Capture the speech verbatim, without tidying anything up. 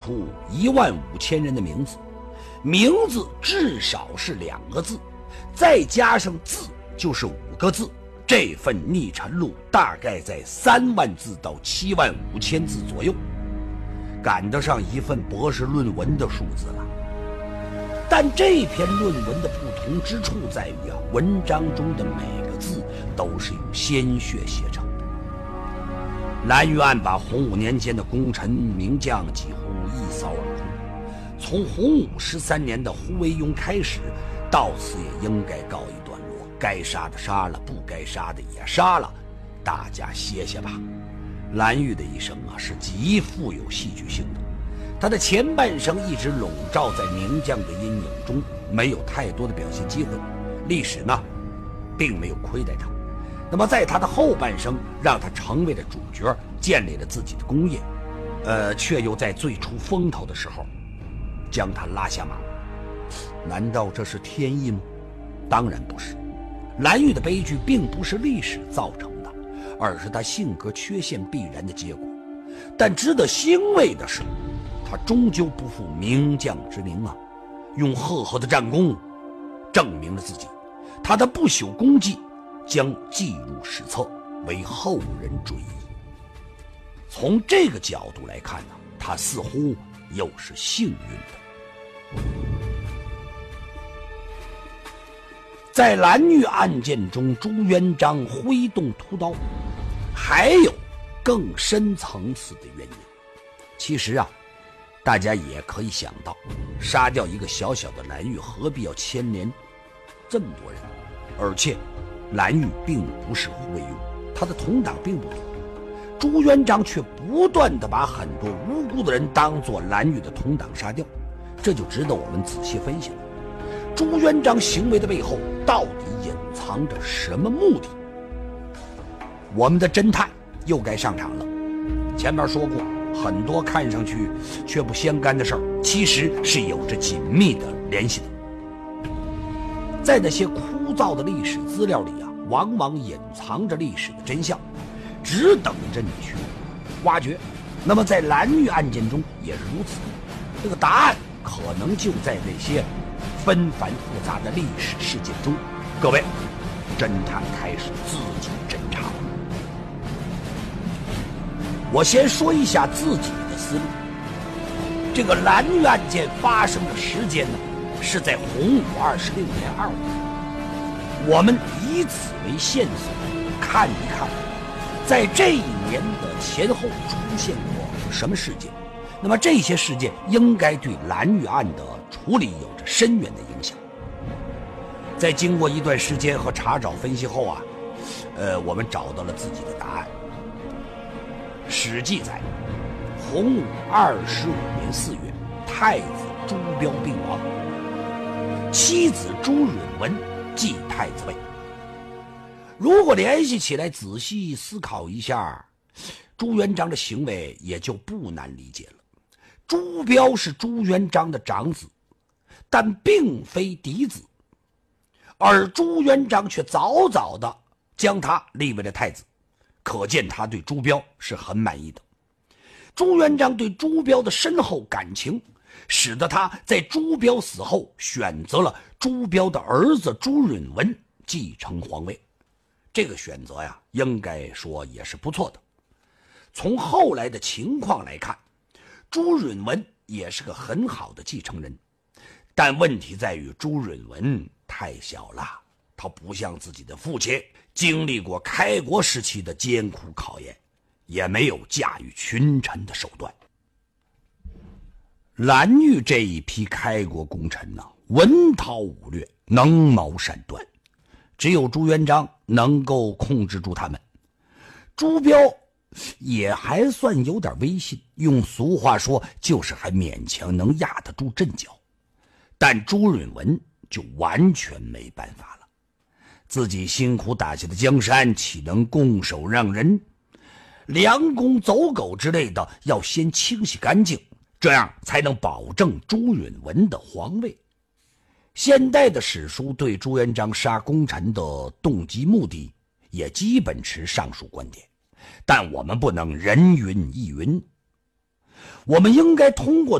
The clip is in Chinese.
出一万五千人的名字，名字至少是两个字，再加上字就是五个字。这份逆臣录大概在三万字到七万五千字左右，赶得上一份博士论文的数字了。但这篇论文的不同之处在于啊，文章中的每个字都是用鲜血写成的。蓝玉案把洪武年间的功臣名将几乎一扫而空，从洪武十三年的胡惟庸开始，到此也应该告一段落。该杀的杀了，不该杀的也杀了，大家歇歇吧。蓝玉的一生啊，是极富有戏剧性的。他的前半生一直笼罩在名将的阴影中，没有太多的表现机会，历史呢并没有亏待他。那么在他的后半生，让他成为了主角，建立了自己的功业，呃，却又在最出风头的时候将他拉下马。难道这是天意吗？当然不是。蓝玉的悲剧并不是历史造成的，而是他性格缺陷必然的结果。但值得欣慰的是，他终究不负名将之名啊，用赫赫的战功证明了自己。他的不朽功绩将记入史册，为后人追忆。从这个角度来看呢，他似乎又是幸运的。在蓝玉案件中，朱元璋挥动屠刀，还有更深层次的原因。其实啊，大家也可以想到，杀掉一个小小的蓝玉，何必要牵连这么多人？而且蓝玉并不是胡惟庸，他的同党并不多，朱元璋却不断地把很多无辜的人当作蓝玉的同党杀掉，这就值得我们仔细分析了。朱元璋行为的背后到底隐藏着什么目的？我们的侦探又该上场了。前面说过，很多看上去却不相干的事儿，其实是有着紧密的联系的。在那些枯燥的历史资料里啊，往往隐藏着历史的真相，只等着你去挖掘。那么在蓝玉案件中也是如此，这个答案可能就在那些纷繁复杂的历史事件中。各位，侦探开始自己侦查。我先说一下自己的思路。这个蓝玉案件发生的时间呢，是在洪武二十六年二月。我们以此为线索，看一看，在这一年的前后出现过什么事件。那么这些事件应该对蓝玉案的处理有着深远的影响。在经过一段时间和查找分析后啊，呃，我们找到了自己的答案。史记载，洪武二十五年四月，太子朱标病亡，妻子朱允文继太子位。如果联系起来仔细思考一下，朱元璋的行为也就不难理解了。朱标是朱元璋的长子，但并非嫡子，而朱元璋却早早的将他立为了太子，可见他对朱标是很满意的。朱元璋对朱标的深厚感情，使得他在朱标死后选择了朱标的儿子朱允文继承皇位。这个选择呀，应该说也是不错的。从后来的情况来看，朱允文也是个很好的继承人，但问题在于朱允文太小了，他不像自己的父亲经历过开国时期的艰苦考验，也没有驾驭群臣的手段。蓝玉这一批开国功臣呢、啊，文韬武略，能谋善断，只有朱元璋能够控制住他们。朱标也还算有点威信，用俗话说就是还勉强能压得住阵脚。但朱允文就完全没办法了，自己辛苦打下的江山岂能拱手让人？良弓走狗之类的要先清洗干净，这样才能保证朱允文的皇位。现代的史书对朱元璋杀功臣的动机目的也基本持上述观点，但我们不能人云亦云，我们应该通过